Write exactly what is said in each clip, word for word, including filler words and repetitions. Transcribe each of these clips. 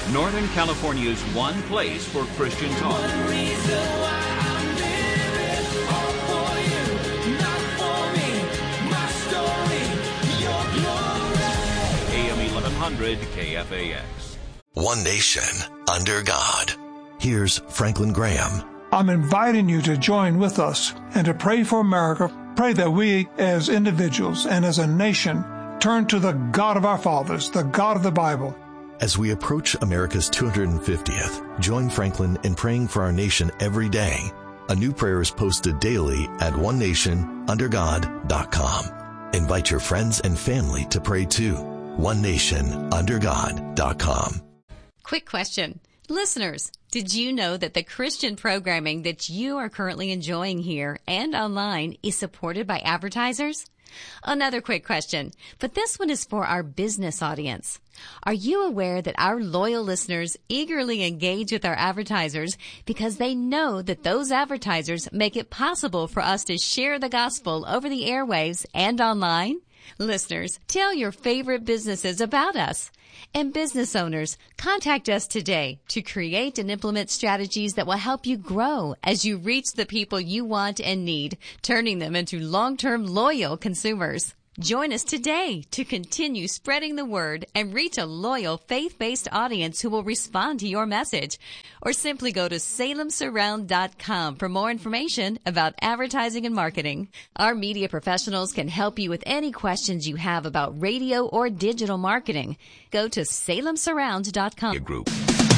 Northern California's one place for Christian talk. One reason why I'm living, all for you, not for me. My story, your glory. A M eleven hundred K F A X. One nation under God. Here's Franklin Graham. I'm inviting you to join with us and to pray for America. Pray that we as individuals and as a nation turn to the God of our fathers, the God of the Bible. As we approach America's two hundred fiftieth, join Franklin in praying for our nation every day. A new prayer is posted daily at one nation under god dot com. Invite your friends and family to pray too. one nation under god dot com. Quick question. Listeners, did you know that the Christian programming that you are currently enjoying here and online is supported by advertisers? Another quick question, but this one is for our business audience. Are you aware that our loyal listeners eagerly engage with our advertisers because they know that those advertisers make it possible for us to share the gospel over the airwaves and online? Listeners, tell your favorite businesses about us. And business owners, contact us today to create and implement strategies that will help you grow as you reach the people you want and need, turning them into long-term loyal consumers. Join us today to continue spreading the word and reach a loyal faith-based audience who will respond to your message. Or simply go to salem surround dot com for more information about advertising and marketing. Our media professionals can help you with any questions you have about radio or digital marketing. Go to salem surround dot com. Group.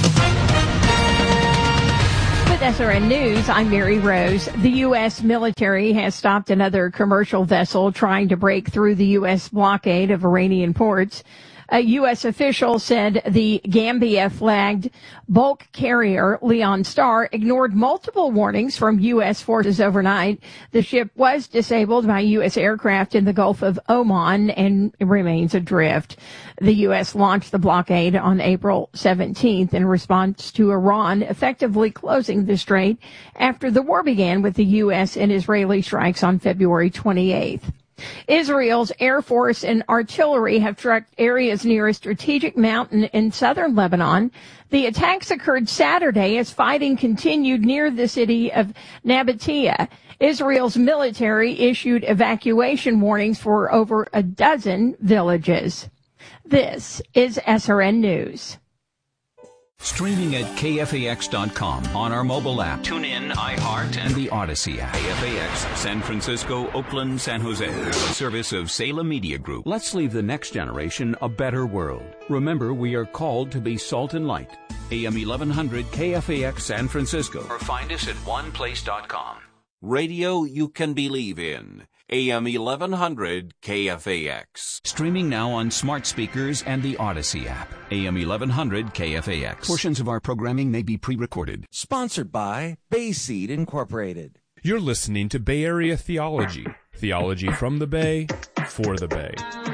With S R N News, I'm Mary Rose. The U S military has stopped another commercial vessel trying to break through the U S blockade of Iranian ports. A U S official said the Gambia-flagged bulk carrier Leon Star ignored multiple warnings from U S forces overnight. The ship was disabled by U S aircraft in the Gulf of Oman and remains adrift. The U S launched the blockade on April seventeenth in response to Iran effectively closing the strait after the war began with the U S and Israeli strikes on February twenty-eighth. Israel's Air Force and artillery have struck areas near a strategic mountain in southern Lebanon. The attacks occurred Saturday as fighting continued near the city of Nabatea. Israel's military issued evacuation warnings for over a dozen villages. This is S R N News. Streaming at K F A X dot com on our mobile app. Tune in, iHeart, and the Odyssey app. K F A X, San Francisco, Oakland, San Jose. A service of Salem Media Group. Let's leave the next generation a better world. Remember, we are called to be salt and light. A M eleven hundred K F A X San Francisco. Or find us at one place dot com. Radio you can believe in. A M eleven hundred K F A X. Streaming now on smart speakers and the Odyssey app. A M eleven hundred K F A X. Portions of our programming may be pre-recorded. Sponsored by Bayseed Incorporated. You're listening to Bay Area Theology. Theology from the Bay, for the Bay.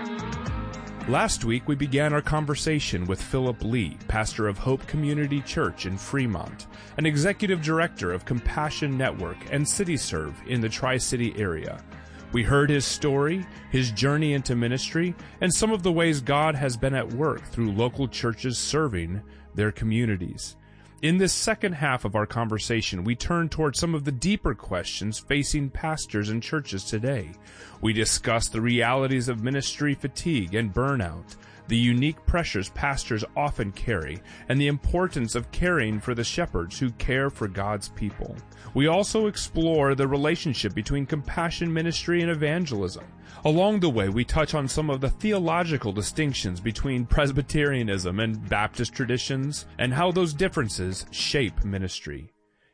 Last week, we began our conversation with Philip Lee, pastor of Hope Community Church in Fremont, and executive director of Compassion Network and CityServe in the Tri-City area. We heard his story, his journey into ministry, and some of the ways God has been at work through local churches serving their communities. In this second half of our conversation, we turn toward some of the deeper questions facing pastors and churches today. We discuss the realities of ministry fatigue and burnout, the unique pressures pastors often carry, and the importance of caring for the shepherds who care for God's people. We also explore the relationship between compassion ministry and evangelism. Along the way, we touch on some of the theological distinctions between Presbyterianism and Baptist traditions, and how those differences shape ministry.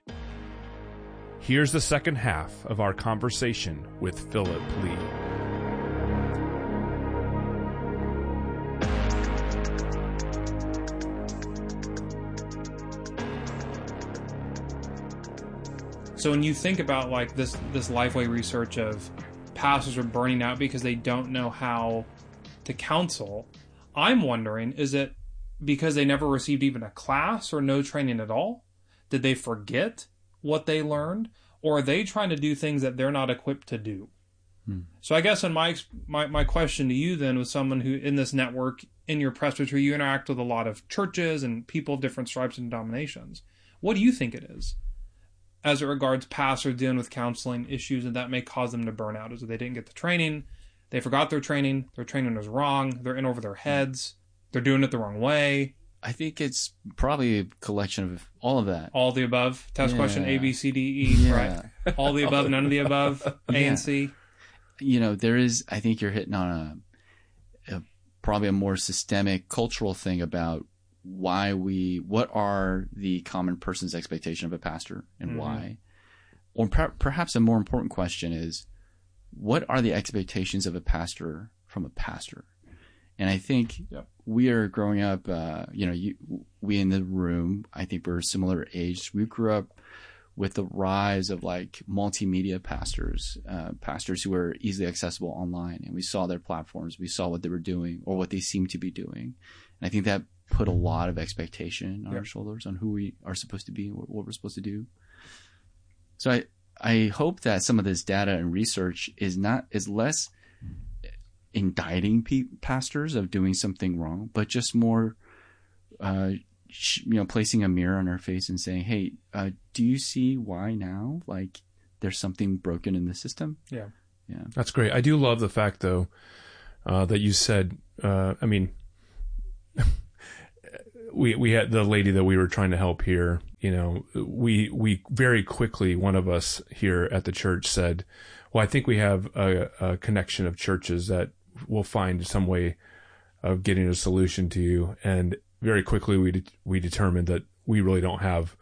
Here's the second half of our conversation with Philip Lee. So when you think about like this this Lifeway research of pastors are burning out because they don't know how to counsel, I'm wondering, is it because they never received even a class or no training at all? Did they forget what they learned? Or are they trying to do things that they're not equipped to do? Hmm. So I guess in my, my my question to you then, with someone who in this network in your presbytery, you interact with a lot of churches and people of different stripes and denominations. What do you think it is as it regards pastors dealing with counseling issues and that may cause them to burn out? Is it they didn't get the training, they forgot their training, their training was wrong, they're in over their heads, they're doing it the wrong way? I think it's probably a collection of all of that. All the above? Test yeah. question A, B, C, D, E, yeah. right? All the above, none of the above, A yeah. and C? You know, there is, I think you're hitting on a, a probably a more systemic cultural thing about why we, what are the common person's expectation of a pastor and mm-hmm. why? Or per, perhaps a more important question is, what are the expectations of a pastor from a pastor? And I think yep. we are growing up, uh, you know, you, we in the room, I think we're similar age. We grew up with the rise of like multimedia pastors, uh, pastors who were easily accessible online. And we saw their platforms. We saw what they were doing or what they seemed to be doing. And I think that put a lot of expectation on yep. our shoulders on who we are supposed to be and what, what we're supposed to do. So I, I hope that some of this data and research is not, is less indicting pe- pastors of doing something wrong, but just more, uh, sh- you know, placing a mirror on our face and saying, hey, uh, do you see why now? Like there's something broken in the system. Yeah. Yeah. That's great. I do love the fact though, uh, that you said, uh, I mean, we, we had the lady that we were trying to help here, you know, we, we very quickly, one of us here at the church said, well, I think we have a, a connection of churches that will find some way of getting a solution to you. And very quickly we de- we determined that we really don't have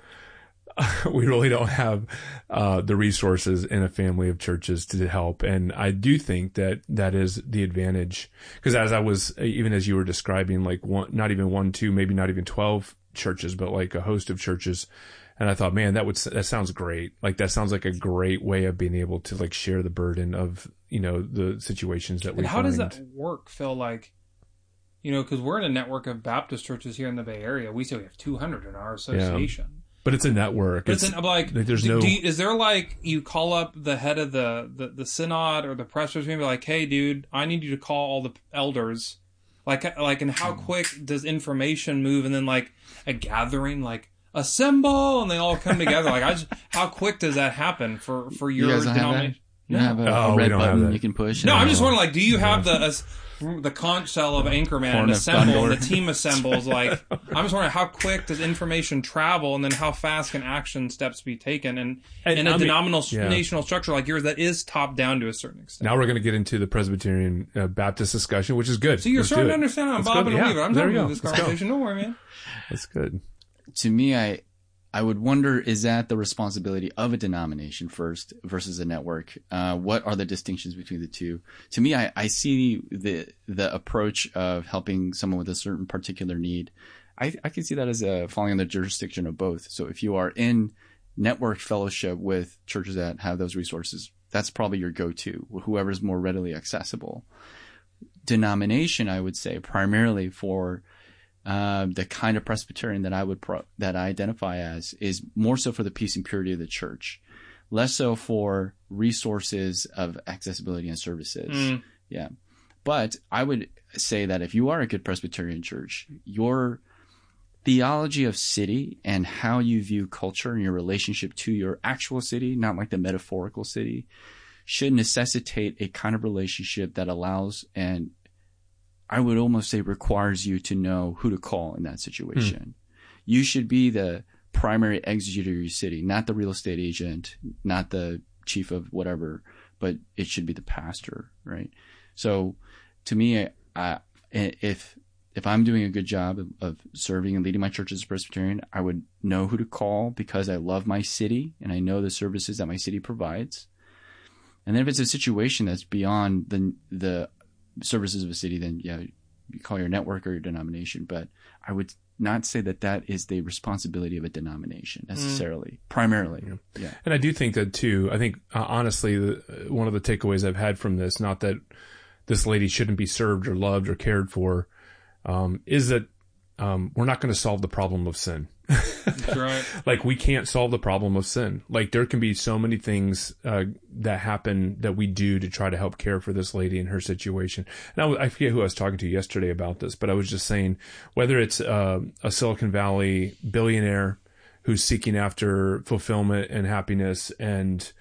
we really don't have uh, the resources in a family of churches to help. And I do think that that is the advantage, because as I was, even as you were describing, like one, not even one, two, maybe not even twelve churches, but like a host of churches. And I thought, man, that would, that sounds great. Like that sounds like a great way of being able to like share the burden of, you know, the situations that we And how find. does that work, Phil? Like, you know, because we're in a network of Baptist churches here in the Bay Area. We say we have two hundred in our association. Yeah. But it's a network. But it's, it's an, like, like there's do, no. do you, is there like you call up the head of the, the, the synod or the presbytery and be like, hey, dude, I need you to call all the elders. Like, like, and how quick does information move? And then like a gathering, like assemble, and they all come together. Like, I just, how quick does that happen for for your you denomination? You don't have a, oh, a red button button you can push. No, I'm just wondering, like, do you have the uh, the conch shell of Anchorman and assemble, and the team assembles? Like, I'm just wondering, how quick does information travel, and then how fast can action steps be taken? And, and in a I denominational mean, yeah. structure like yours, that is top down to a certain extent. Now we're going to get into the Presbyterian uh, Baptist discussion, which is good. So you're Let's starting to understand how I'm bobbing and weaving. I'm talking about this conversation. Don't worry, man. That's good. To me, I I would wonder, is that the responsibility of a denomination first versus a network? Uh, what are the distinctions between the two? To me, I, I see the the approach of helping someone with a certain particular need. I, I can see that as a falling in the jurisdiction of both. So if you are in network fellowship with churches that have those resources, that's probably your go-to, whoever's more readily accessible. Denomination, I would say, primarily for Uh, the kind of Presbyterian that I would pro- that I identify as is more so for the peace and purity of the church, less so for resources of accessibility and services. Mm. Yeah, but I would say that if you are a good Presbyterian church, your theology of city and how you view culture and your relationship to your actual city, not like the metaphorical city, should necessitate a kind of relationship that allows and I would almost say requires you to know who to call in that situation. Hmm. You should be the primary executor of your city, not the real estate agent, not the chief of whatever, but it should be the pastor, right? So to me, I, if if I'm doing a good job of, of serving and leading my church as a Presbyterian, I would know who to call because I love my city and I know the services that my city provides. And then if it's a situation that's beyond the the services of a city, then yeah, you call your network or your denomination. But I would not say that that is the responsibility of a denomination necessarily, mm. primarily. Yeah. yeah. And I do think that too, I think uh, honestly, the, one of the takeaways I've had from this, not that this lady shouldn't be served or loved or cared for, um, is that um, we're not going to solve the problem of sin. That's right. Like, we can't solve the problem of sin. Like, there can be so many things uh, that happen that we do to try to help care for this lady in her situation. And I, I forget who I was talking to yesterday about this, but I was just saying, whether it's uh, a Silicon Valley billionaire who's seeking after fulfillment and happiness and,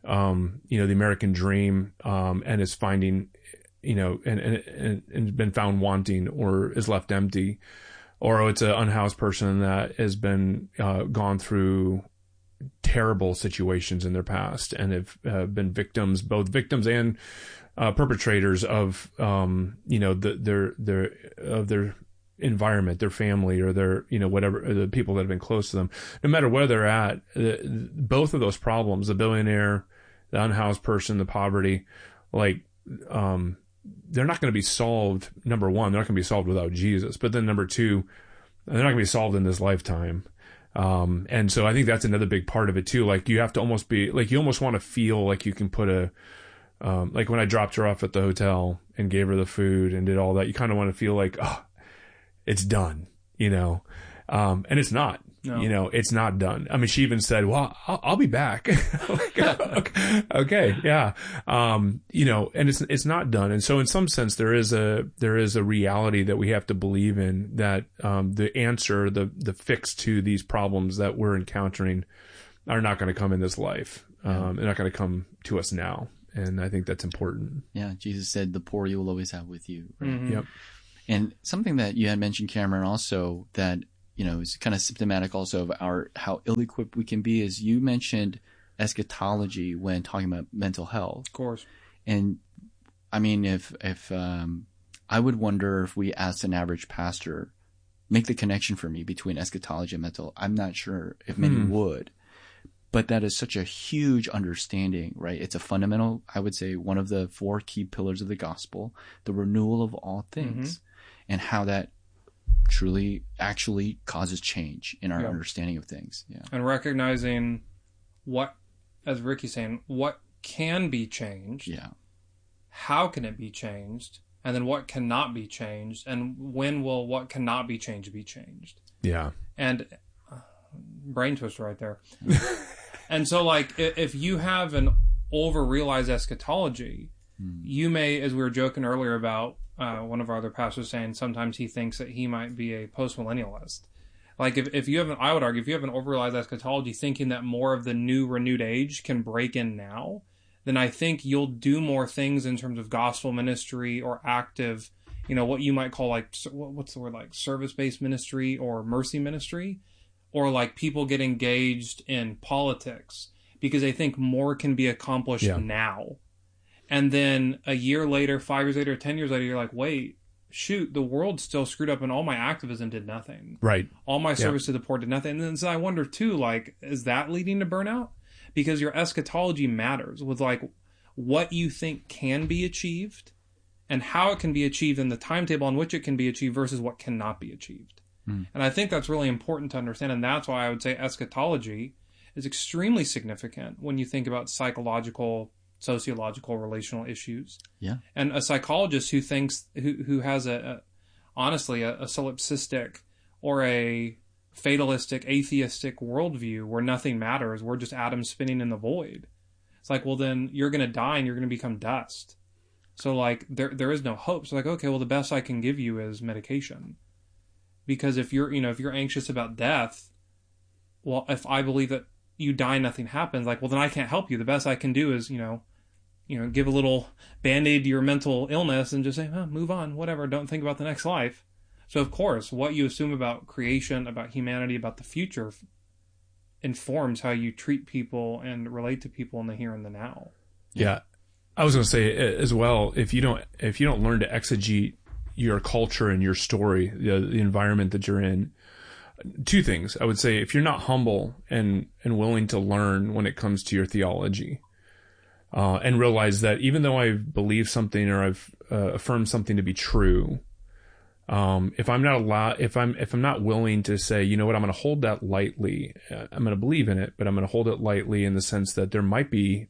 um, you know, the American dream, um, and is finding, you know, and, and, and been found wanting or is left empty, or it's an unhoused person that has been uh, gone through terrible situations in their past and have uh, been victims, both victims and uh, perpetrators of, um, you know, the, their their of their environment, their family, or their, you know, whatever, the people that have been close to them. No matter where they're at, uh, both of those problems, the billionaire, the unhoused person, the poverty, like, um, they're not going to be solved. Number one, they're not going to be solved without Jesus. But then number two, they're not going to be solved in this lifetime. Um, and so I think that's another big part of it too. Like, you have to almost be like, you almost want to feel like you can put a, um, like when I dropped her off at the hotel and gave her the food and did all that, you kind of want to feel like, oh, it's done, you know? Um, and it's not. No. You know, it's not done. I mean, she even said, well, I'll, I'll be back. Like, okay, okay, yeah. Um, you know, and it's, it's not done. And so in some sense, there is a, there is a reality that we have to believe in, that, um, the answer, the, the fix to these problems that we're encountering are not going to come in this life. Um, yeah. They're not going to come to us now. And I think that's important. Yeah. Jesus said, the poor you will always have with you. Right? Mm-hmm. Yep. And something that you had mentioned, Cameron, also that, you know, is kind of symptomatic also of our, how ill-equipped we can be, is you mentioned eschatology when talking about mental health. Of course. And I mean, if, if, um, I would wonder if we asked an average pastor, make the connection for me between eschatology and mental, I'm not sure if many hmm. would, but that is such a huge understanding, right? It's a fundamental, I would say, one of the four key pillars of the gospel, the renewal of all things, mm-hmm. and how that truly actually causes change in our yeah. understanding of things. Yeah. And recognizing what, as Ricky's saying, what can be changed. Yeah. How can it be changed? And then what cannot be changed? And when will what cannot be changed be changed? Yeah. And uh, brain twist right there. And so, like, if you have an over-realized eschatology, mm. you may, as we were joking earlier about, Uh, one of our other pastors saying sometimes he thinks that he might be a post-millennialist. Like, if, if you have an, I would argue, if you have an overrealized eschatology thinking that more of the new renewed age can break in now, then I think you'll do more things in terms of gospel ministry or active, you know, what you might call like, what's the word, like service-based ministry or mercy ministry, or like people get engaged in politics because they think more can be accomplished yeah. now. And then a year later, five years later, ten years later, you're like, wait, shoot, the world's still screwed up and all my activism did nothing. Right. All my service yeah. to the poor did nothing. And then so I wonder too, like, is that leading to burnout? Because your eschatology matters with like what you think can be achieved and how it can be achieved and the timetable on which it can be achieved versus what cannot be achieved. Mm. And I think that's really important to understand. And that's why I would say eschatology is extremely significant when you think about psychological, sociological, relational issues. Yeah. And a psychologist who thinks, who who has a, a honestly, a, a solipsistic or a fatalistic, atheistic worldview where nothing matters, we're just atoms spinning in the void. It's like, well, then you're going to die and you're going to become dust. So, like, there there is no hope. So, like, okay, well, the best I can give you is medication. Because if you're, you know, if you're anxious about death, well, if I believe that you die, nothing happens, like, well, then I can't help you. The best I can do is, you know, you know, give a little band-aid to your mental illness and just say, oh, move on, whatever. Don't think about the next life. So, of course, what you assume about creation, about humanity, about the future f- informs how you treat people and relate to people in the here and the now. Yeah. I was going to say as well, if you don't, if you don't learn to exegete your culture and your story, the, the environment that you're in, two things. I would say if you're not humble and, and willing to learn when it comes to your theology, uh, and realize that even though I believe something or I've uh, affirmed something to be true, um, if I'm not allowed, if I'm, if I'm not willing to say, you know what, I'm going to hold that lightly, uh, I'm going to believe in it, but I'm going to hold it lightly in the sense that there might be,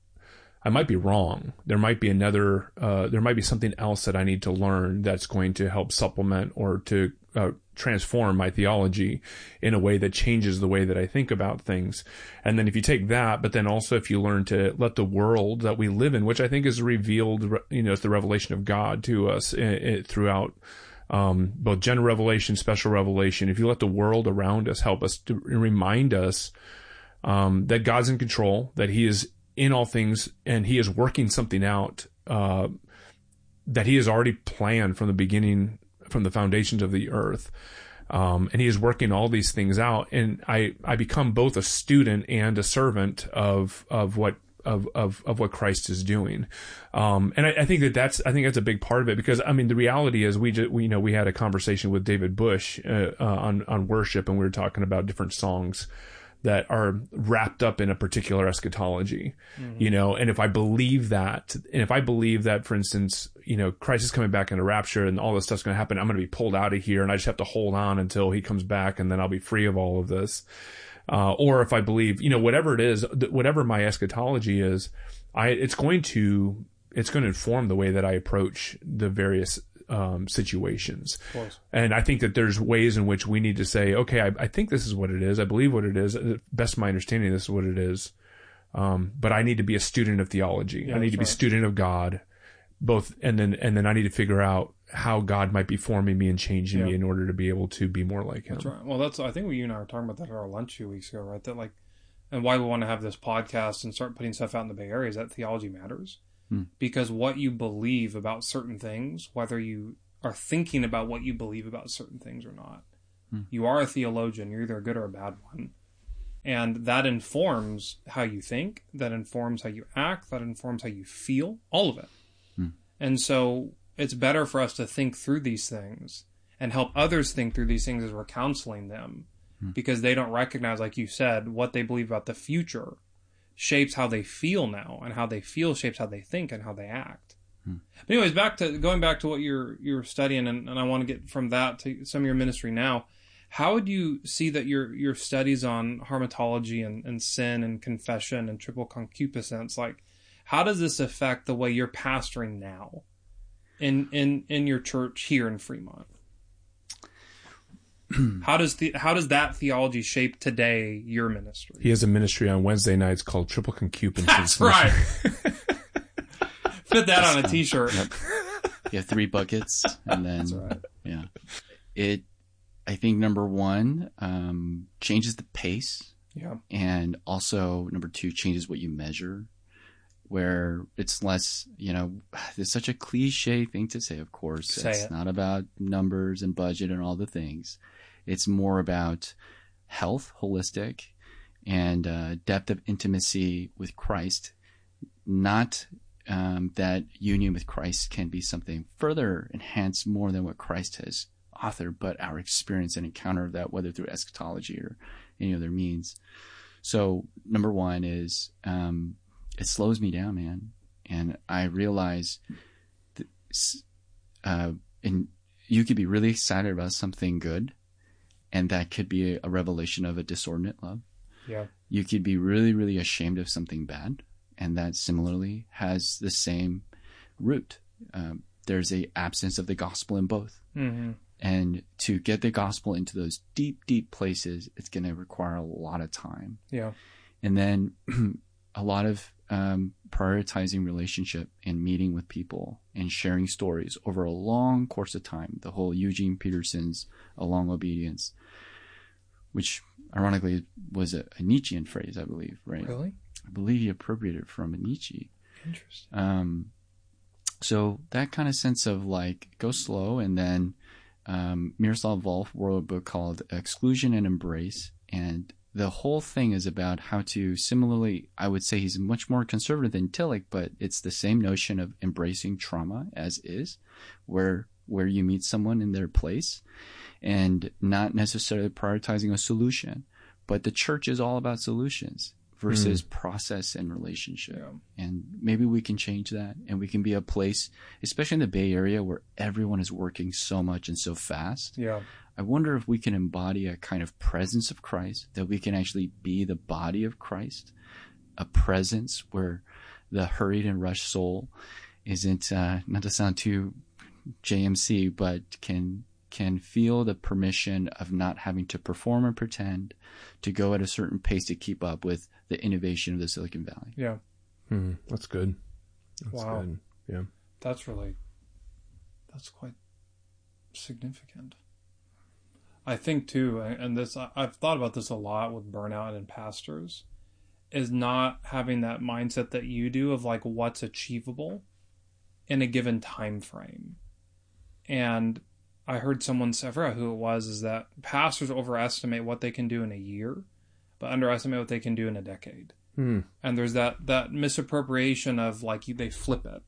I might be wrong. There might be another, uh, there might be something else that I need to learn that's going to help supplement or to uh, transform my theology in a way that changes the way that I think about things. And then if you take that, but then also if you learn to let the world that we live in, which I think is revealed, you know, it's the revelation of God to us it, it, throughout um, both general revelation, special revelation. If you let the world around us help us to remind us um, that God's in control, that he is in all things, and he is working something out uh, that he has already planned from the beginning, from the foundations of the earth. Um, and he is working all these things out. And I, I become both a student and a servant of, of what, of, of, of what Christ is doing. Um, and I, I think that that's, I think that's a big part of it, because I mean, the reality is we just, we, you know, we had a conversation with David Bush, uh, uh, on, on worship, and we were talking about different songs that are wrapped up in a particular eschatology, mm-hmm. you know, and if I believe that, and if I believe that, for instance, you know, Christ is coming back in a rapture and all this stuff's going to happen, I'm going to be pulled out of here and I just have to hold on until he comes back and then I'll be free of all of this. Uh, or if I believe, you know, whatever it is, whatever my eschatology is, I, it's going to, it's going to inform the way that I approach the various Um, situations. Of course. And I think that there's ways in which we need to say, okay, I, I think this is what it is. I believe what it is. Best of my understanding, this is what it is. Um, but I need to be a student of theology. Yeah, I need to be a right. student of God, both. And then, and then I need to figure out how God might be forming me and changing yeah. me in order to be able to be more like him. That's right. Well, that's, I think you and I were talking about that at our lunch a few weeks ago, right? That like, and why we want to have this podcast and start putting stuff out in the Bay Area is that theology matters. Hmm. Because what you believe about certain things, whether you are thinking about what you believe about certain things or not, hmm. you are a theologian. You're either a good or a bad one. And that informs how you think, that informs how you act, that informs how you feel, all of it. Hmm. And so it's better for us to think through these things and help others think through these things as we're counseling them, hmm. because they don't recognize, like you said, what they believe about the future shapes how they feel now, and how they feel shapes how they think and how they act. Hmm. But anyways, back to going back to what you're you're studying, and, and I want to get from that to some of your ministry now. How would you see that your your studies on harmatology and, and sin and confession and triple concupiscence, like how does this affect the way you're pastoring now in in, in your church here in Fremont? How does the how does that theology shape today your ministry? He has a ministry on Wednesday nights called Triple Concupiscence. That's right. Fit that on a t-shirt. Yep. You have three buckets, and then That's right. yeah, it. I think number one um, changes the pace, yeah, and also number two changes what you measure. Where it's less, you know, there's such a cliche thing to say. Of course, Say it's it. not about numbers and budget and all the things. It's more about health, holistic, and uh, depth of intimacy with Christ. Not um, that union with Christ can be something further enhanced more than what Christ has authored, but our experience and encounter of that, whether through eschatology or any other means. So number one is um, it slows me down, man. And I realize that uh, in, you could be really excited about something good, and that could be a, a revelation of a disordinate love. Yeah. You could be really, really ashamed of something bad, and that similarly has the same root. Um, there's a absence of the gospel in both. Mm-hmm. And to get the gospel into those deep, deep places, it's going to require a lot of time. Yeah. And then a lot of um, prioritizing relationship and meeting with people and sharing stories over a long course of time. The whole Eugene Peterson's A Long Obedience, which ironically was a, a Nietzschean phrase, I believe, right? Really? I believe he appropriated it from a Nietzsche. Interesting. Um, so that kind of sense of like, go slow. And then um, Miroslav Volf wrote a book called Exclusion and Embrace. And the whole thing is about how to similarly, I would say he's much more conservative than Tillich, but it's the same notion of embracing trauma as is, where where you meet someone in their place and not necessarily prioritizing a solution. But the church is all about solutions versus mm. process and relationship. Yeah. And maybe we can change that, and we can be a place, especially in the Bay Area where everyone is working so much and so fast. Yeah. I wonder if we can embody a kind of presence of Christ, that we can actually be the body of Christ, a presence where the hurried and rushed soul isn't, uh, not to sound too J M C, but can can feel the permission of not having to perform and pretend, to go at a certain pace to keep up with the innovation of the Silicon Valley. Yeah. Hmm. That's good. That's wow. good. Yeah. That's really, that's quite significant. I think too, and this, I've thought about this a lot with burnout and pastors, is not having that mindset that you do of like what's achievable in a given time frame. And I heard someone say, I forgot who it was, is that pastors overestimate what they can do in a year, but underestimate what they can do in a decade. Hmm. And there's that, that misappropriation of like, they flip it.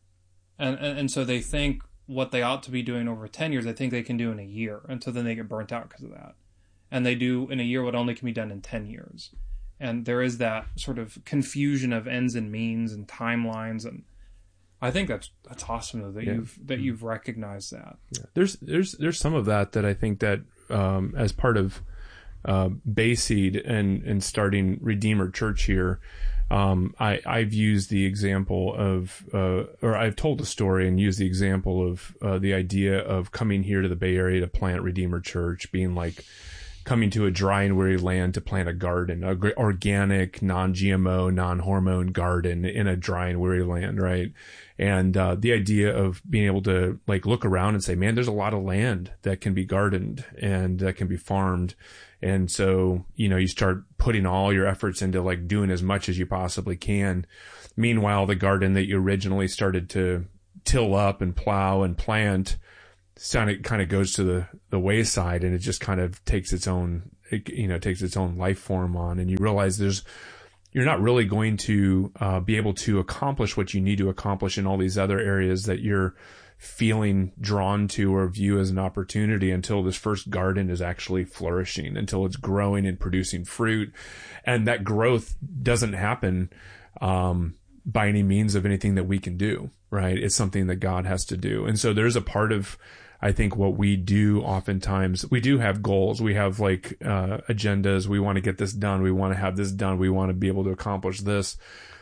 And, and, and so they think what they ought to be doing over ten years, they think they can do in a year. And so then they get burnt out because of that. And they do in a year what only can be done in ten years. And there is that sort of confusion of ends and means and timelines. And I think that's, that's awesome though, that yeah. you've, that you've recognized that. Yeah. There's, there's, there's some of that that I think that, um, as part of, uh, Bayseed and, and starting Redeemer Church here, Um, I, I've used the example of, uh, or I've told a story and used the example of, uh, the idea of coming here to the Bay Area to plant Redeemer Church being like coming to a dry and weary land to plant a garden, a great organic, non-G M O, non-hormone garden in a dry and weary land, right? And, uh, the idea of being able to like look around and say, man, there's a lot of land that can be gardened and that can be farmed. And so, you know, you start putting all your efforts into like doing as much as you possibly can. Meanwhile, the garden that you originally started to till up and plow and plant sound kind of goes to the, the wayside, and it just kind of takes its own, it, you know, takes its own life form on. And you realize there's, you're not really going to uh, be able to accomplish what you need to accomplish in all these other areas that you're feeling drawn to or view as an opportunity until this first garden is actually flourishing, until it's growing and producing fruit. And that growth doesn't happen um, by any means of anything that we can do, right? It's something that God has to do. And so there's a part of, I think, what we do oftentimes, we do have goals. We have like uh, agendas. We want to get this done. We want to have this done. We want to be able to accomplish this.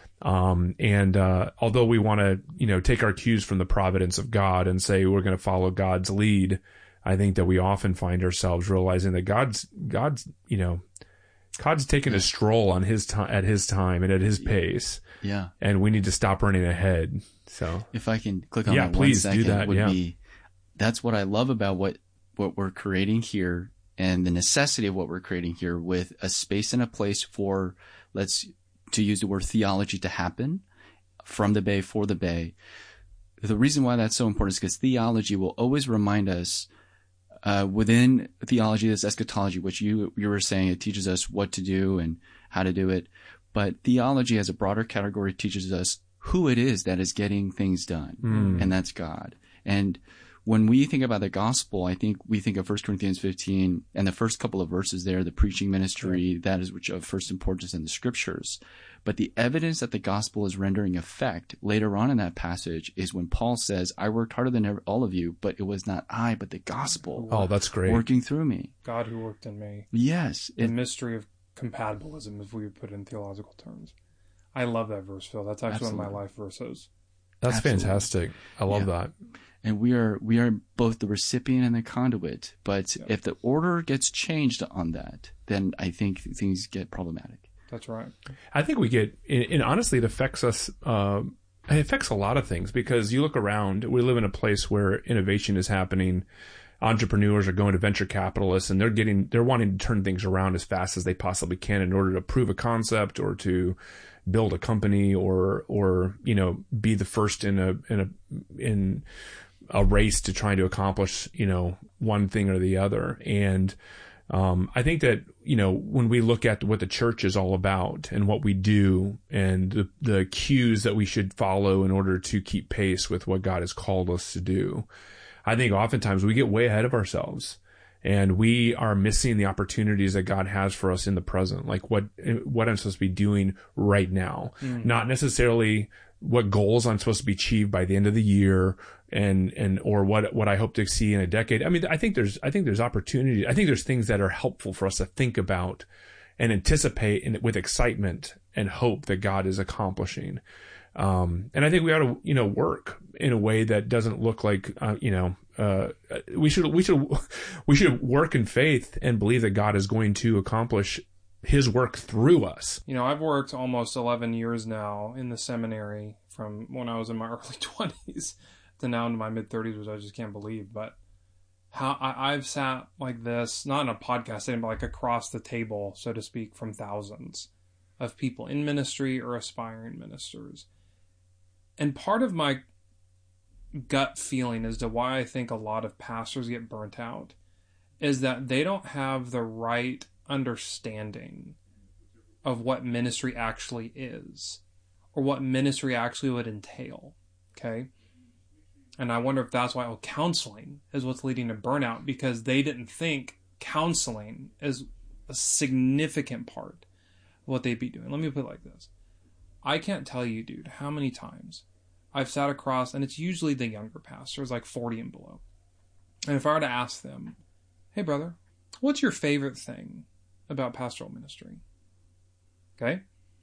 Um, and, uh, although we want to, you know, take our cues from the providence of God and say we're going to follow God's lead, I think that we often find ourselves realizing that God's, God's, you know, God's taking a stroll on his time, at his time and at his pace. Yeah. And we need to stop running ahead. So if I can click on yeah, that please one second, do that. would Yeah. be, that's what I love about what, what we're creating here and the necessity of what we're creating here with a space and a place for, let's, to use the word theology to happen from the Bay for the Bay. The reason why that's so important is because theology will always remind us, uh, within theology, this eschatology, which you, you were saying, it teaches us what to do and how to do it. But theology as a broader category teaches us who it is that is getting things done. Mm. And that's God. And when we think about the gospel, I think we think of First Corinthians fifteen and the first couple of verses there, the preaching ministry, that is which of first importance in the scriptures. But the evidence that the gospel is rendering effect later on in that passage is when Paul says, I worked harder than all of you, but it was not I, but the gospel. Oh, that's great. Working through me. God who worked in me. Yes. The It, mystery of compatibilism, if we would put it in theological terms. I love that verse, Phil. That's actually Absolutely. one of my life verses. That's Absolutely. fantastic. I love Yeah. that. And we are we are both the recipient and the conduit. But Yep. if the order gets changed on that, then I think things get problematic. That's right. I think we get, and and honestly, it affects us. Uh, it affects a lot of things because you look around. We live in a place where innovation is happening. Entrepreneurs are going to venture capitalists, and they're getting, they're wanting to turn things around as fast as they possibly can in order to prove a concept or to build a company or, or you know, be the first in a in a in a race to trying to accomplish, you know, one thing or the other. And Um, I think that, you know, when we look at what the church is all about and what we do and the, the cues that we should follow in order to keep pace with what God has called us to do, I think oftentimes we get way ahead of ourselves and we are missing the opportunities that God has for us in the present. Like what, what I'm supposed to be doing right now, mm. not necessarily what goals I'm supposed to be achieved by the end of the year and, and, or what, what I hope to see in a decade. I mean, I think there's, I think there's opportunity. I think there's things that are helpful for us to think about and anticipate in, with excitement and hope that God is accomplishing. Um, and I think we ought to, you know, work in a way that doesn't look like, uh, you know, uh, we should we should we should work in faith and believe that God is going to accomplish His work through us. You know, I've worked almost eleven years now in the seminary, from when I was in my early twenties to now into my mid thirties, which I just can't believe. But how I, I've sat like this, not in a podcast setting, but like across the table, so to speak, from thousands of people in ministry or aspiring ministers. And part of my gut feeling as to why I think a lot of pastors get burnt out is that they don't have the right understanding of what ministry actually is, or what ministry actually would entail. Okay. And I wonder if that's why, oh, counseling is what's leading to burnout, because they didn't think counseling is a significant part of what they'd be doing. Let me put it like this. I can't tell you, dude, how many times I've sat across, and it's usually the younger pastors, like forty and below. And if I were to ask them, hey, brother, what's your favorite thing about pastoral ministry? Okay?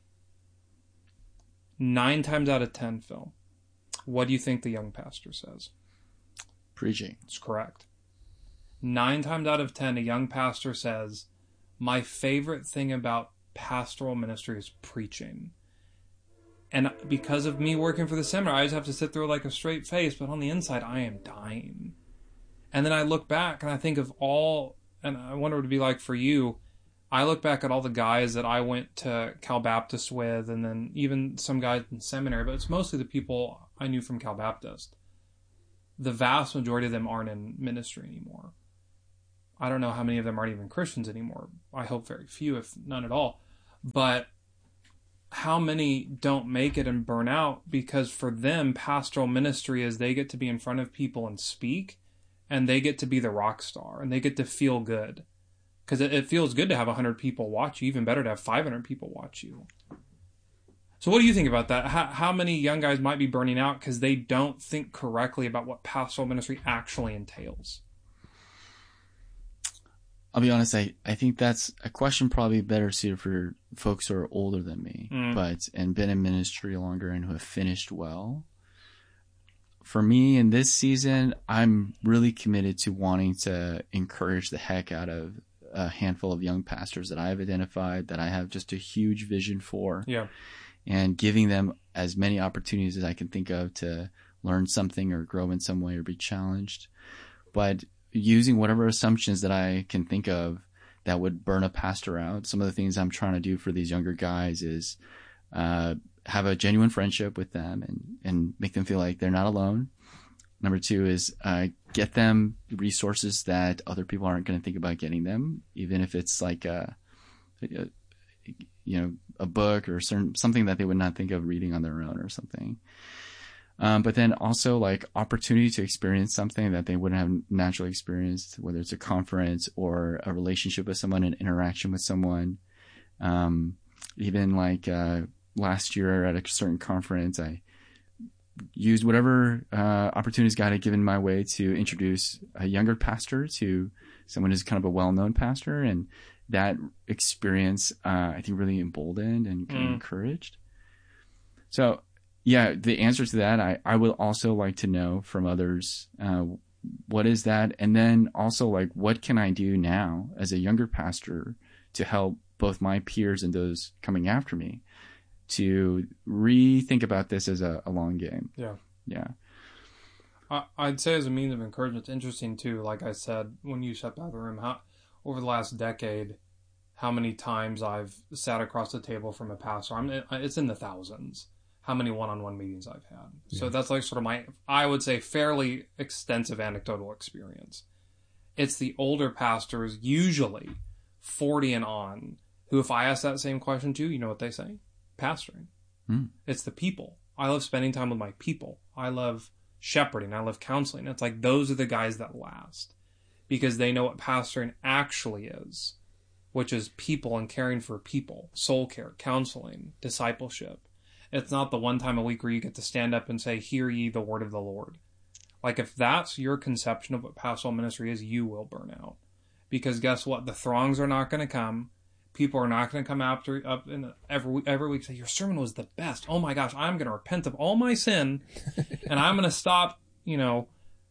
Nine times out of ten, Phil, what do you think the young pastor says? Preaching. It's correct. Nine times out of ten, a young pastor says, my favorite thing about pastoral ministry is preaching. And because of me working for the seminary, I just have to sit there like a straight face, but on the inside, I am dying. And then I look back and I think of all, and I wonder what it'd be like for you. I look back at all the guys that I went to Cal Baptist with, and then even some guys in seminary, but it's mostly the people I knew from Cal Baptist. The vast majority of them aren't in ministry anymore. I don't know how many of them aren't even Christians anymore. I hope very few, if none at all. But how many don't make it and burn out because for them, pastoral ministry is they get to be in front of people and speak, and they get to be the rock star, and they get to feel good. Because it, it feels good to have one hundred people watch you. Even better to have five hundred people watch you. So what do you think about that? How, how many young guys might be burning out because they don't think correctly about what pastoral ministry actually entails? I'll be honest, I, I think that's a question probably better suited for folks who are older than me, mm. but and been in ministry longer and who have finished well. For me, in this season, I'm really committed to wanting to encourage the heck out of a handful of young pastors that I've identified, that I have just a huge vision for. Yeah. And giving them as many opportunities as I can think of to learn something or grow in some way or be challenged. But using whatever assumptions that I can think of that would burn a pastor out. Some of the things I'm trying to do for these younger guys is uh, have a genuine friendship with them and, and make them feel like they're not alone. Number two is uh, get them resources that other people aren't going to think about getting them, even if it's like a, a you know, a book or certain, something that they would not think of reading on their own or something. Um, but then also like opportunity to experience something that they wouldn't have naturally experienced, whether it's a conference or a relationship with someone, an interaction with someone. Um, even like uh, last year at a certain conference, I used whatever uh, opportunities God had given my way to introduce a younger pastor to someone who's kind of a well-known pastor. And that experience, uh, I think, really emboldened and kind of mm. encouraged. So, yeah, the answer to that, I, I would also like to know from others, uh, what is that? And then also, like, what can I do now as a younger pastor to help both my peers and those coming after me to rethink about this as a, a long game? Yeah. Yeah. I, I'd say as a means of encouragement, it's interesting, too, like I said, when you stepped out of the room, how over the last decade, how many times I've sat across the table from a pastor. I'm, it's in the thousands. How many one-on-one meetings I've had. Yeah. So that's like sort of my, I would say, fairly extensive anecdotal experience. It's the older pastors, usually forty and on, who if I ask that same question to, you know what they say? Pastoring. Hmm. It's the people. I love spending time with my people. I love shepherding. I love counseling. It's like those are the guys that last because they know what pastoring actually is, which is people and caring for people, soul care, counseling, discipleship. It's not the one time a week where you get to stand up and say, hear ye the word of the Lord. Like, if that's your conception of what pastoral ministry is, you will burn out. Because guess what? The throngs are not going to come. People are not going to come after up in every, every week say, your sermon was the best. Oh my gosh, I'm going to repent of all my sin. And I'm going to stop, you know,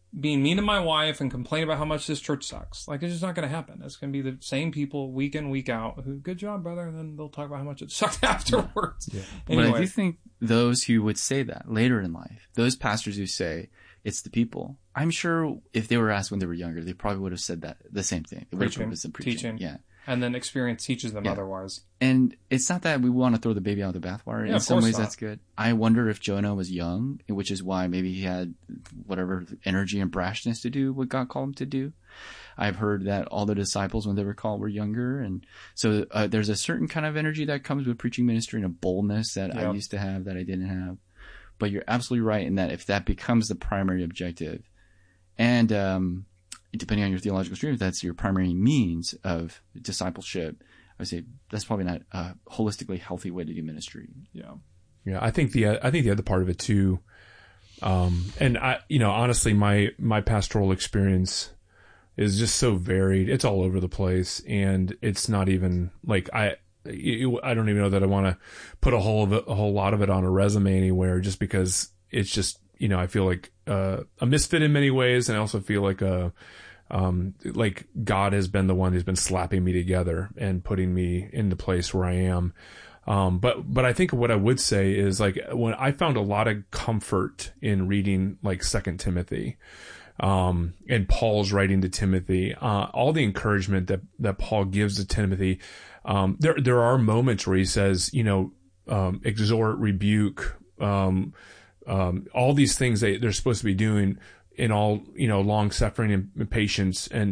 being mean to my wife and complain about how much this church sucks. Like, it's just not going to happen. It's going to be the same people week in, week out who, good job, brother. And then they'll talk about how much it sucked afterwards. Yeah. Anyway. But I do think those who would say that later in life, those pastors who say it's the people, I'm sure if they were asked when they were younger, they probably would have said that the same thing. They would have Preaching, purposed in preaching. teaching. Yeah. And then experience teaches them Yeah. otherwise. And it's not that we want to throw the baby out with the bathwater. Yeah, in of some course ways, not. that's good. I wonder if Jonah was young, which is why maybe he had whatever energy and brashness to do what God called him to do. I've heard that all the disciples, when they were called, were younger. And so uh, there's a certain kind of energy that comes with preaching ministry and a boldness that Yeah. I used to have that I didn't have. But you're absolutely right in that if that becomes the primary objective, and um, depending on your theological stream, if that's your primary means of discipleship, I would say that's probably not a holistically healthy way to do ministry. Yeah. Yeah, I think the I think the other part of it too, um, and I, you know, honestly, my my pastoral experience is just so varied. It's all over the place, and it's not even like I. I don't even know that I want to put a whole of it, a whole lot of it on a resume anywhere, just because it's just, you know, I feel like uh, a misfit in many ways, and I also feel like a um, like God has been the one who's been slapping me together and putting me in the place where I am. Um, but, but I think what I would say is, like, when I found a lot of comfort in reading like Second Timothy, um, and Paul's writing to Timothy, uh, all the encouragement that, that Paul gives to Timothy. Um, there, there are moments where he says, you know, um, exhort, rebuke, um, um, all these things that they're supposed to be doing in all, you know, long suffering and patience. And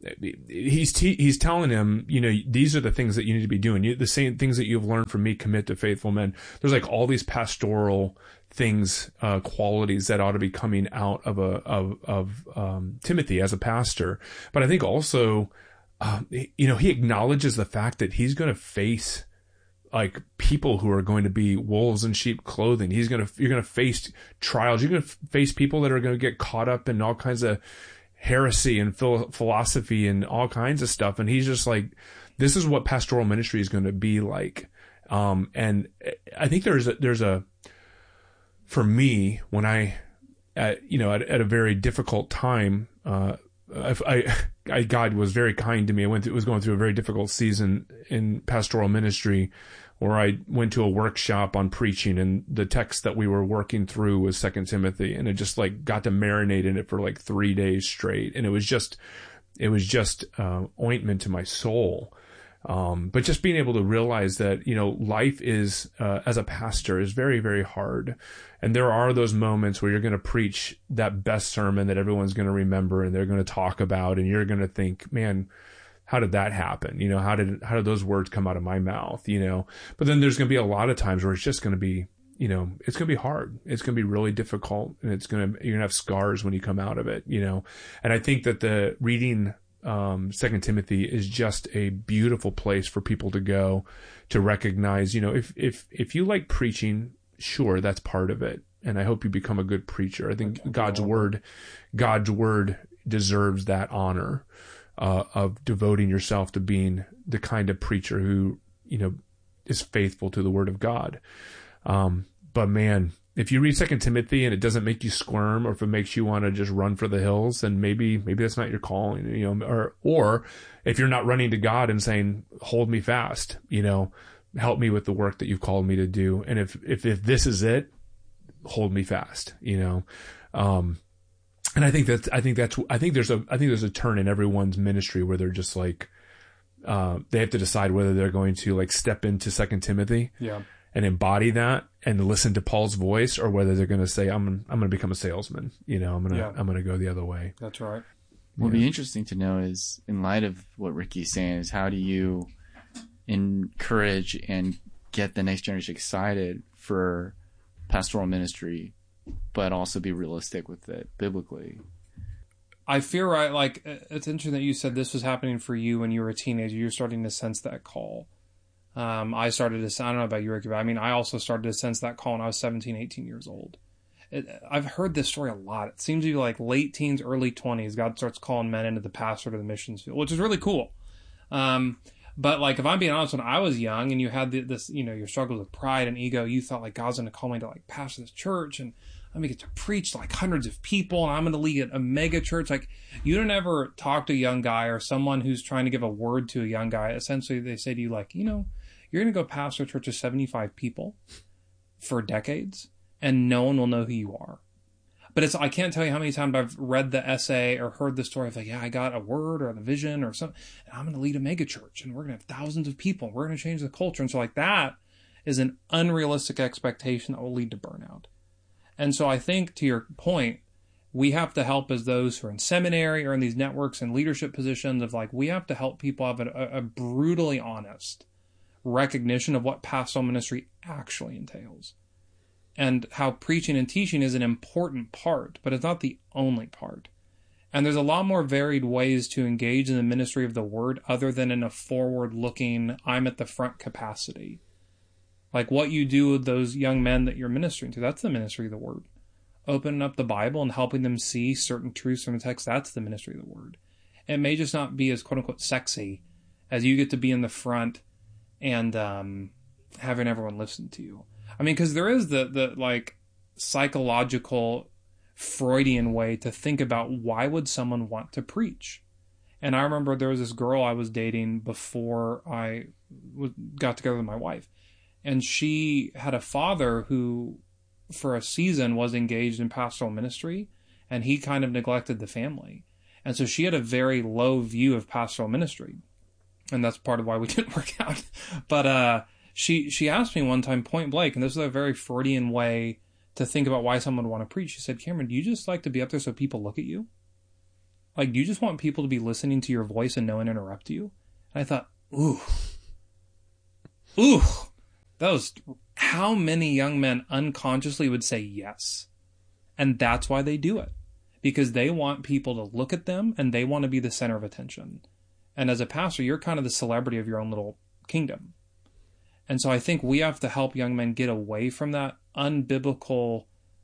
he's, te- he's telling him, you know, these are the things that you need to be doing. You, the same things that you've learned from me, commit to faithful men. There's like all these pastoral things, uh, qualities that ought to be coming out of a, of, of, um, Timothy as a pastor. But I think also, um, you know, he acknowledges the fact that he's going to face like people who are going to be wolves in sheep clothing. He's going to, you're going to face trials. You're going to face people that are going to get caught up in all kinds of heresy and phil- philosophy and all kinds of stuff. And he's just like, this is what pastoral ministry is going to be like. Um, and I think there's a, there's a, for me, when I, at, you know, at, at a very difficult time, uh, I, I, God was very kind to me. I went through, was going through a very difficult season in pastoral ministry, where I went to a workshop on preaching, and the text that we were working through was Second Timothy, and it just like got to marinate in it for like three days straight. And it was just, it was just, uh, ointment to my soul. Um, but just being able to realize that, you know, life is, uh, as a pastor is very, very hard. And there are those moments where you're going to preach that best sermon that everyone's going to remember and they're going to talk about, and you're going to think, man, how did that happen? You know, how did, how did those words come out of my mouth? You know, but then there's going to be a lot of times where it's just going to be, you know, it's going to be hard. It's going to be really difficult, and it's going to, you're going to have scars when you come out of it, you know. And I think that the reading, um, Second Timothy is just a beautiful place for people to go to recognize, you know, if, if, if you like preaching, sure, that's part of it. And I hope you become a good preacher. I think God's word, God's word deserves that honor, uh, of devoting yourself to being the kind of preacher who, you know, is faithful to the word of God. Um, but man, if you read Second Timothy and it doesn't make you squirm, or if it makes you want to just run for the hills, then maybe, maybe that's not your calling, you know, or, or if you're not running to God and saying, hold me fast, you know, help me with the work that you've called me to do. And if, if, if this is it, hold me fast, you know? Um, and I think that's, I think that's, I think there's a, I think there's a turn in everyone's ministry where they're just like, uh, they have to decide whether they're going to like step into Second Timothy. Yeah. And embody that and listen to Paul's voice, or whether they're going to say, I'm, I'm going to become a salesman. You know, I'm going to, Yeah. I'm going to go the other way. That's right. What'd Yeah. be interesting to know is, in light of what Ricky's saying, is how do you encourage and get the next generation excited for pastoral ministry, but also be realistic with it biblically? I feel right. Like, it's interesting that you said this was happening for you when you were a teenager. You're starting to sense that call. Um, I started to, I don't know about you, Ricky, but I mean, I also started to sense that call when I was seventeen, eighteen years old. It, I've heard this story a lot. It seems to be like late teens, early twenties, God starts calling men into the pastor to the missions field, which is really cool. Um, but like, if I'm being honest, when I was young and you had the, this, you know, your struggles with pride and ego, you thought like God's going to call me to like pastor this church, and let me get to preach to like hundreds of people, and I'm going to lead a mega church. Like, you don't ever talk to a young guy or someone who's trying to give a word to a young guy. Essentially, they say to you, like, you know, you're going to go pastor a church of seventy-five people for decades, and no one will know who you are. But it's, I can't tell you how many times I've read the essay or heard the story of like, yeah, I got a word or the vision or something, and I'm going to lead a mega church, and we're going to have thousands of people, and we're going to change the culture. And so like that is an unrealistic expectation that will lead to burnout. And so I think, to your point, we have to help as those who are in seminary or in these networks and leadership positions of like, we have to help people have a, a brutally honest recognition of what pastoral ministry actually entails. And how preaching and teaching is an important part, but it's not the only part. And there's a lot more varied ways to engage in the ministry of the word other than in a forward-looking, I'm at the front capacity. Like what you do with those young men that you're ministering to, that's the ministry of the word. Opening up the Bible and helping them see certain truths from the text, that's the ministry of the word. It may just not be as quote-unquote sexy as you get to be in the front and um, having everyone listen to you. I mean, because there is the, the like psychological Freudian way to think about why would someone want to preach. And I remember there was this girl I was dating before I w- got together with my wife. And she had a father who, for a season, was engaged in pastoral ministry, and he kind of neglected the family. And so she had a very low view of pastoral ministry. And that's part of why we didn't work out. But uh, she she asked me one time point blank, and this is a very Freudian way to think about why someone would want to preach. She said, Cameron, do you just like to be up there so people look at you? Like, do you just want people to be listening to your voice and no one interrupt you? And I thought, ooh. Ooh. That was how many young men unconsciously would say yes. And that's why they do it. Because they want people to look at them and they want to be the center of attention. And as a pastor, you're kind of the celebrity of your own little kingdom. And so I think we have to help young men get away from that unbiblical,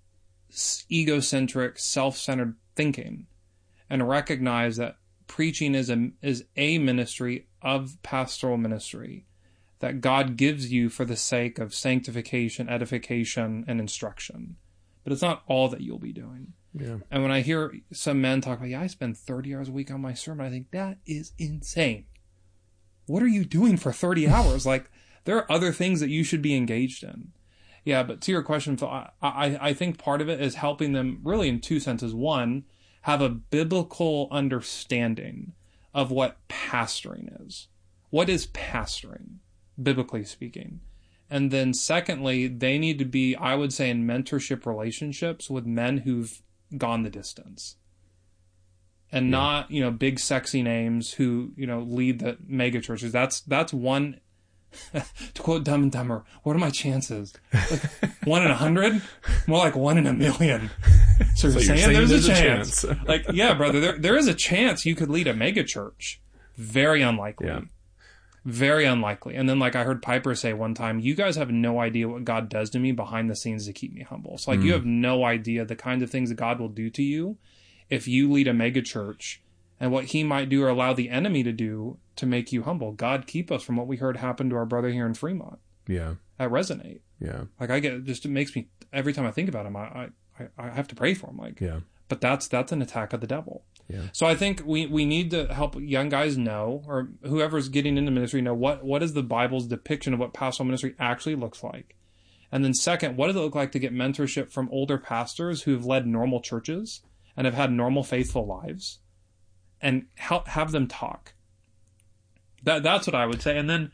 egocentric, self-centered thinking and recognize that preaching is a, is a ministry of pastoral ministry that God gives you for the sake of sanctification, edification, and instruction. But it's not all that you'll be doing. Yeah. And when I hear some men talk about, yeah, I spend thirty hours a week on my sermon, I think that is insane. What are you doing for thirty hours? Like, there are other things that you should be engaged in. Yeah, but to your question, Phil, I, I, I think part of it is helping them really in two senses. One, have a biblical understanding of what pastoring is. What is pastoring, biblically speaking? And then secondly, they need to be, I would say, in mentorship relationships with men who've gone the distance. And yeah. not, you know, big sexy names who, you know, lead the mega churches. That's, that's one, to quote Dumb and Dumber, what are my chances? Like, one in a hundred? More like one in a million. So, so you're, saying, saying there's, there's a chance. A chance. Like, yeah, brother, there, there is a chance you could lead a mega church. Very unlikely. Yeah. Very unlikely. And then, like I heard Piper say one time, you guys have no idea what God does to me behind the scenes to keep me humble. So, like, mm. you have no idea the kinds of things that God will do to you if you lead a mega church and what he might do or allow the enemy to do to make you humble. God keep us from what we heard happen to our brother here in Fremont. Yeah. That resonate. Yeah. Like, I get, just, it makes me, every time I think about him, I, I, I have to pray for him. Like, yeah. But that's, that's an attack of the devil. Yeah. So I think we, we need to help young guys know, or whoever's getting into ministry know, what, what is the Bible's depiction of what pastoral ministry actually looks like? And then second, what does it look like to get mentorship from older pastors who've led normal churches and have had normal faithful lives, and help have them talk? That That's what I would say. And then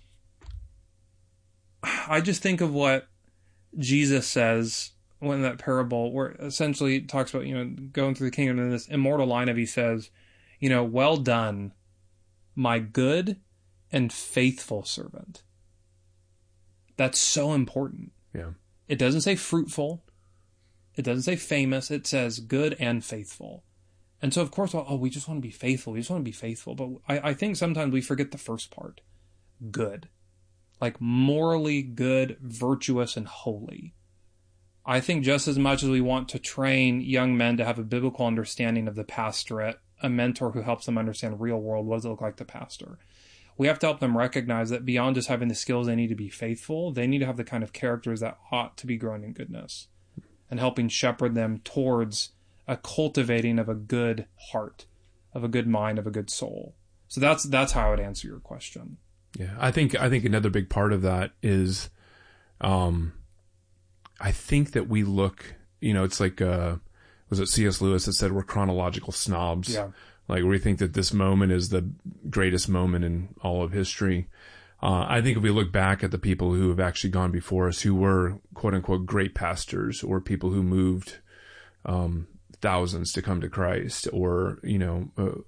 I just think of what Jesus says when that parable, where essentially it talks about, you know, going through the kingdom, and this immortal line of, he says, you know, well done, my good and faithful servant. That's so important. Yeah. It doesn't say fruitful. It doesn't say famous. It says good and faithful. And so, of course, oh, we just want to be faithful. We just want to be faithful. But I, I think sometimes we forget the first part. Good. Like morally good, virtuous, and holy. I think just as much as we want to train young men to have a biblical understanding of the pastorate, a mentor who helps them understand real world, what does it look like to pastor? We have to help them recognize that beyond just having the skills they need to be faithful, they need to have the kind of characters that ought to be growing in goodness. and helping shepherd them towards a cultivating of a good heart, of a good mind, of a good soul. So that's that's how I would answer your question. Yeah, I think I think another big part of that is, um, I think that we look, you know, it's like, uh, was it C S Lewis that said we're chronological snobs? Yeah. Like we think that this moment is the greatest moment in all of history. Uh, I think if we look back at the people who have actually gone before us, who were quote unquote great pastors, or people who moved um, thousands to come to Christ, or, you know, uh,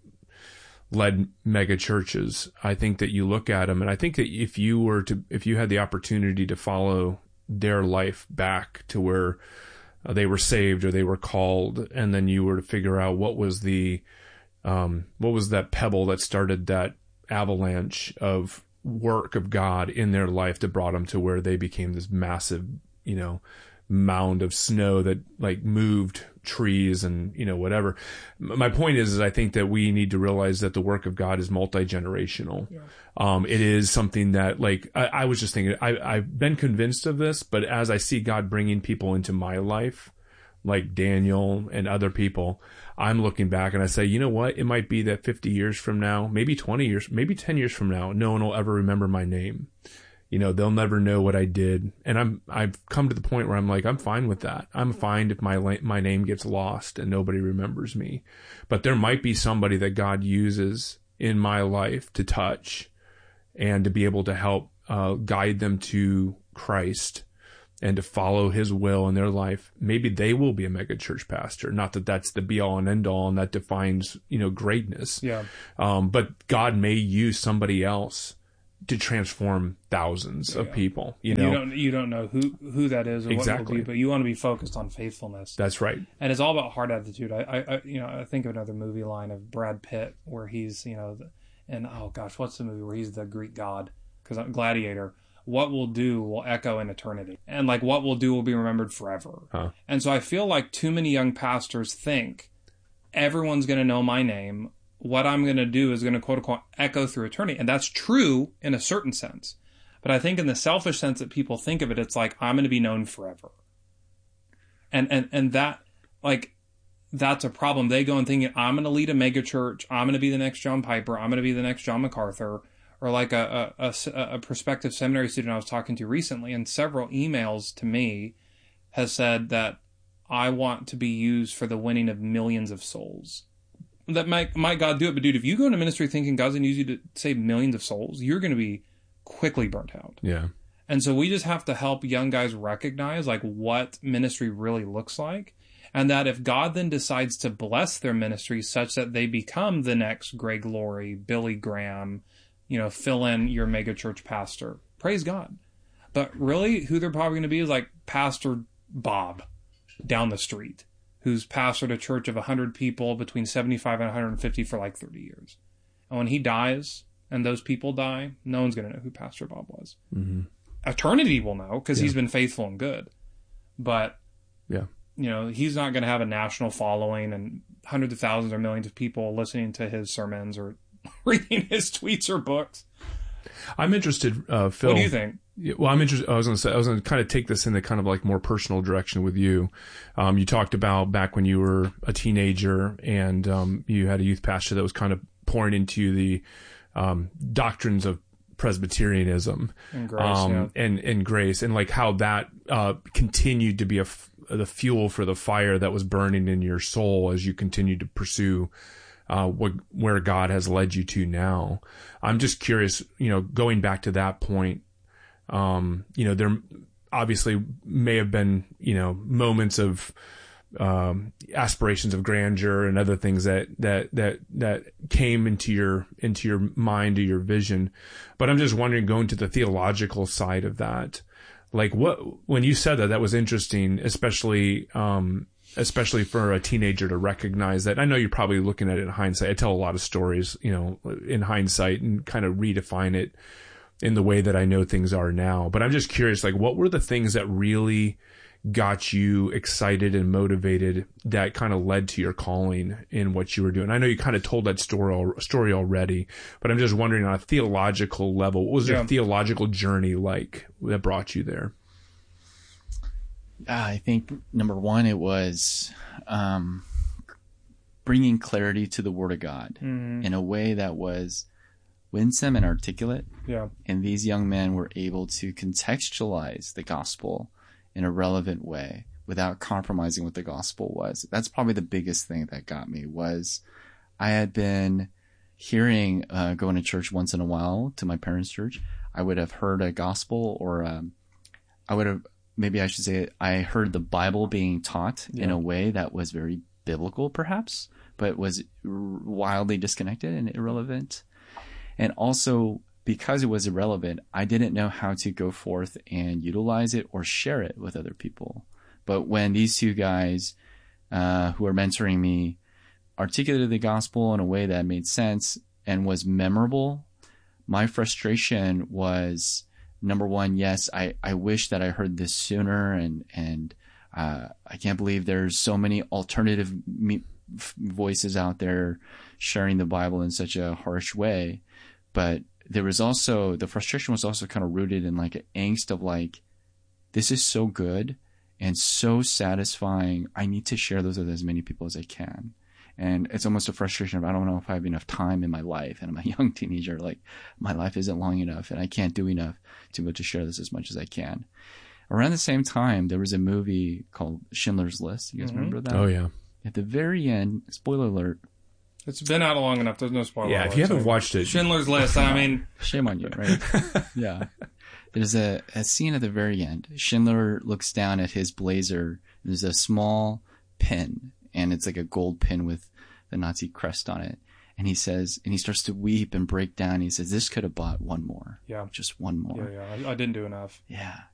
led mega churches, I think that you look at them, and I think that if you were to, if you had the opportunity to follow their life back to where uh, they were saved or they were called, and then you were to figure out what was the, um, what was that pebble that started that avalanche of work of God in their life that brought them to where they became this massive, you know, mound of snow that like moved trees and, you know, whatever. My point is, is I think that we need to realize that the work of God is multi-generational. Yeah. Um, it is something that like, I, I was just thinking, I, I've been convinced of this, but as I see God bringing people into my life, like Daniel and other people, I'm looking back and I say, you know what? It might be that fifty years from now, maybe twenty years, maybe ten years from now, no one will ever remember my name. You know, they'll never know what I did. And I'm, I've come to the point where I'm like, I'm fine with that. I'm fine if my, my name gets lost and nobody remembers me. But there might be somebody that God uses in my life to touch and to be able to help uh, guide them to Christ and to follow his will in their life. Maybe they will be a mega church pastor. Not that that's the be all and end all and that defines, you know, greatness. Yeah. Um, but God may use somebody else to transform thousands yeah. of people. You know, you don't, you don't know who, who that is or exactly. what it will be, but you want to be focused on faithfulness. That's right. And it's all about heart attitude. I, I, I you know, I think of another movie line of Brad Pitt where he's, you know, the, and oh gosh, what's the movie where he's the Greek god? Because Gladiator. What we'll do will echo in eternity. And like what we'll do will be remembered forever. Huh. And so I feel like too many young pastors think everyone's going to know my name. What I'm going to do is going to quote unquote echo through eternity. And that's true in a certain sense. But I think in the selfish sense that people think of it, it's like, I'm going to be known forever. And, and, and that, like, that's a problem. They go and think, I'm going to lead a mega church. I'm going to be the next John Piper. I'm going to be the next John MacArthur. Or like a, a, a, a prospective seminary student I was talking to recently, and several emails to me has said that I want to be used for the winning of millions of souls. That might, might God do it, but dude, if you go into ministry thinking God's going to use you to save millions of souls, you're going to be quickly burnt out. Yeah. And so we just have to help young guys recognize like what ministry really looks like. And that if God then decides to bless their ministry such that they become the next Greg Laurie, Billy Graham, you know, fill in your mega church pastor, praise God. But really who they're probably going to be is like Pastor Bob down the street, who's pastored a church of one hundred people between seventy-five and one hundred fifty for like thirty years. And when he dies and those people die, no one's going to know who Pastor Bob was. Mm-hmm. Eternity will know because yeah. he's been faithful and good. But, yeah, you know, he's not going to have a national following and hundreds of thousands or millions of people listening to his sermons or reading his tweets or books. I'm interested, uh, Phil. What do you think? Well, I'm interested. I was going to say, I was going to kind of take this in the kind of like more personal direction with you. Um, you talked about back when you were a teenager and, um, you had a youth pastor that was kind of pouring into the, um, doctrines of Presbyterianism and grace, um, yeah. and, and grace, and like how that, uh, continued to be a, f- the fuel for the fire that was burning in your soul as you continued to pursue Uh, what, where God has led you to now. I'm just curious, you know, going back to that point, um, you know, there obviously may have been, you know, moments of, um, aspirations of grandeur and other things that, that, that, that came into your, into your mind or your vision. But I'm just wondering, going to the theological side of that, like what, when you said that, that was interesting, especially, um, especially for a teenager to recognize that. I know you're probably looking at it in hindsight. I tell a lot of stories, you know, in hindsight and kind of redefine it in the way that I know things are now. But I'm just curious, like, what were the things that really got you excited and motivated that kind of led to your calling in what you were doing? I know you kind of told that story, story already, but I'm just wondering on a theological level, what was yeah. your theological journey like that brought you there? I think number one, it was um, bringing clarity to the Word of God mm-hmm. in a way that was winsome and articulate. Yeah. And these young men were able to contextualize the gospel in a relevant way without compromising what the gospel was. That's probably the biggest thing that got me. Was I had been hearing, uh, going to church once in a while, to my parents' church. I would have heard a gospel, or um, I would have, maybe I should say, I heard the Bible being taught yeah. in a way that was very biblical, perhaps, but was wildly disconnected and irrelevant. And also, because it was irrelevant, I didn't know how to go forth and utilize it or share it with other people. But when these two guys uh, who were mentoring me articulated the gospel in a way that made sense and was memorable, my frustration was, number one, yes, I, I wish that I heard this sooner, and and uh, I can't believe there's so many alternative me- voices out there sharing the Bible in such a harsh way. But there was also, the frustration was also kind of rooted in like an angst of like, this is so good and so satisfying. I need to share those with as many people as I can. And it's almost a frustration of, I don't know if I have enough time in my life, and I'm a young teenager, like my life isn't long enough and I can't do enough to be able to share this as much as I can. Around the same time, there was a movie called Schindler's List. You guys mm-hmm. remember that? Oh, yeah. At the very end, spoiler alert. It's been out long enough. There's no spoiler. Yeah, if you haven't watched it. Schindler's List, I mean. Shame on you, right? Yeah. There's a, a scene at the very end. Schindler looks down at his blazer. There's a small pin, and it's like a gold pin with the Nazi crest on it. And he says, and he starts to weep and break down. He says, this could have bought one more. Yeah. Just one more. Yeah, yeah. I, I didn't do enough. Yeah.